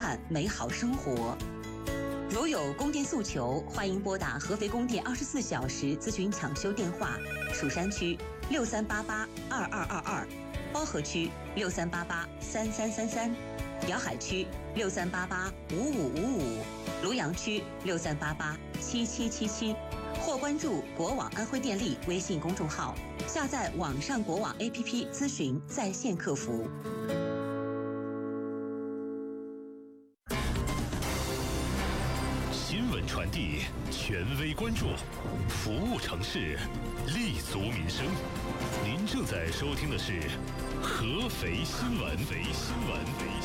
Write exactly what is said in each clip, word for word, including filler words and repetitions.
盼美好生活。如有供电诉求，欢迎拨打合肥供电二十四小时咨询抢修电话：蜀山区六三八八二二二二，包河区六三八八三三三三，瑶海区六三八八五五五五，庐阳区六三八八七七七七，或关注国网安徽电力微信公众号，下载网上国网 A P P 咨询在线客服。 新闻传递，权威关注，服务城市，立足民生。您正在收听的是合肥新闻。合肥新闻。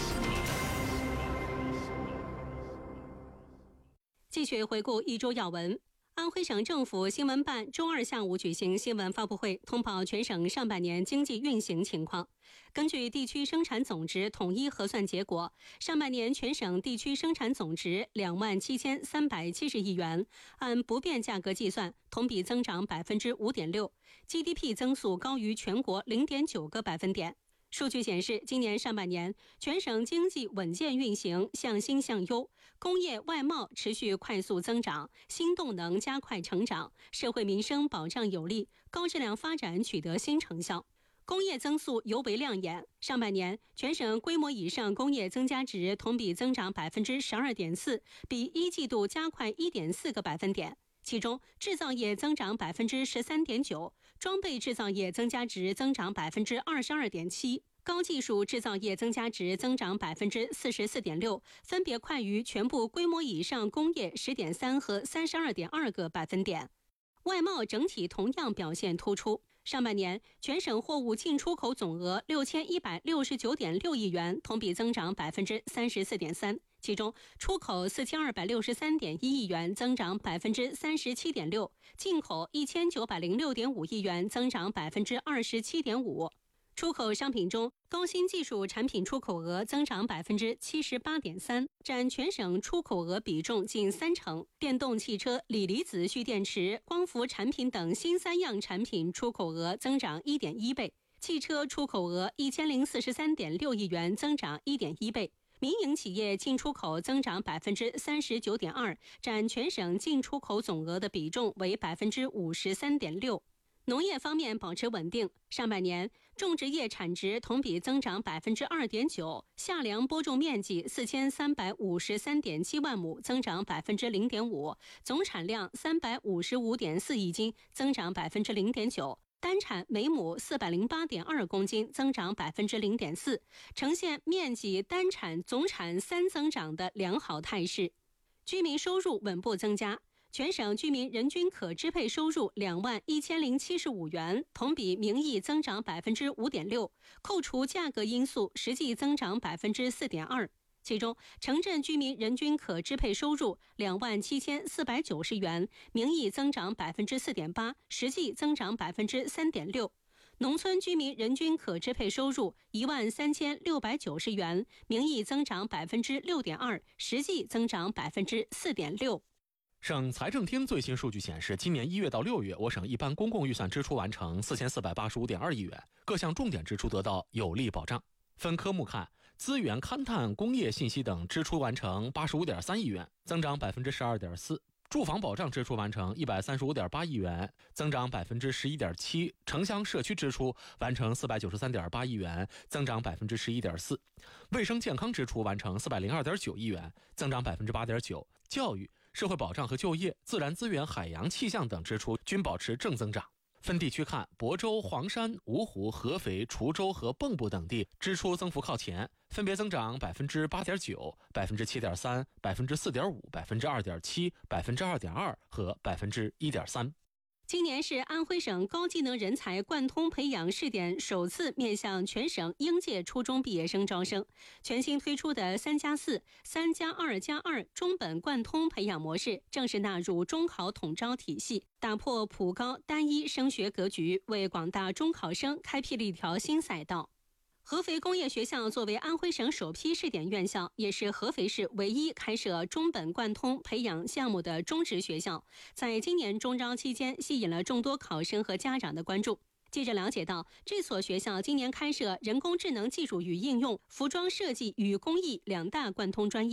继续回顾一周要闻。安徽省政府新闻办周二下午举行新闻发布会，通报全省上半年经济运行情况。根据地区生产总值统一核算结果，上半年全省地区生产总值两万七千三百七十亿元，按不变价格计算，同比增长百分之五点六 ，G D P 增速高于全国零点九个百分点。数据显示，今年上半年全省经济稳健运行，向新向优，工业外贸持续快速增长，新动能加快成长，社会民生保障有力，高质量发展取得新成效。工业增速尤为亮眼，上半年全省规模以上工业增加值同比增长百分之十二点四，比一季度加快一点四个百分点。其中，制造业增长百分之十三点九，装备制造业增加值增长百分之二十二点七，高技术制造业增加值增长百分之四十四点六，分别快于全部规模以上工业十点三和三十二点二个百分点。外贸整体同样表现突出。上半年全省货物进出口总额六千一百六十九点六亿元，同比增长百分之三十四点三。其中，出口四千二百六十三点一亿元，增长百分之三十七点六；进口一千九百零六点五亿元，增长百分之二十七点五。出口商品中，高新技术产品出口额增长百分之七十八点三，占全省出口额比重近三成。电动汽车、锂离子蓄电池、光伏产品等新三样产品出口额增长一点一倍。汽车出口额一千零四十三点六亿元，增长一点一倍。民营企业进出口增长百分之三十九点二，占全省进出口总额的比重为百分之五十三点六。农业方面保持稳定，上半年种植业产值同比增长百分之二点九，夏粮播种面积四千三百五十三点七万亩，增长百分之零点五，总产量三百五十五点四亿斤，增长百分之零点九。单产每亩四百零八点二公斤，增长百分之零点四，呈现面积、单产、总产三增长的良好态势。居民收入稳步增加。全省居民人均可支配收入两万一千零七十五元，同比名义增长百分之五点六，扣除价格因素，实际增长百分之四点二。其中，城镇居民人均可支配收入两万七千四百九十元，名义增长百分之四点八，实际增长百分之三点六。农村居民人均可支配收入一万三千六百九十元，名义增长百分之六点二，实际增长百分之四点六。 省财政厅最新数据显示，今年一月到六月，我省一般公共预算支出完成四千四百八十五点二亿元，各项重点支出得到有力保障。分科目看，资源勘探、工业信息等支出完成八十五点三亿元，增长百分之十二点四。住房保障支出完成一百三十五点八亿元，增长百分之十一点七。城乡社区支出完成四百九十三点八亿元，增长百分之十一点四。卫生健康支出完成四百零二点九亿元，增长百分之八点九。教育、社会保障和就业、自然资源、海洋、气象等支出均保持正增长。分地区看，亳州、黄山、芜湖、合肥、滁州和蚌埠等地支出增幅靠前，分别增长百分之八点九、百分之七点三、百分之四点五、百分之二点七、百分之二点二和百分之一点三。 今年是安徽省高技能人才贯通培养试点首次面向全省应届初中毕业生招生。全新推出的三加四、三加二加二中本贯通培养模式正式纳入中考统招体系，打破普高单一升学格局，为广大中考生开辟了一条新赛道。合肥工业学校作为安徽省首批试点院校，也是合肥市唯一开设中本贯通培养项目的中职学校，在今年中招期间吸引了众多考生和家长的关注。记者了解到，这所学校今年开设人工智能技术与应用、服装设计与工艺两大贯通专业。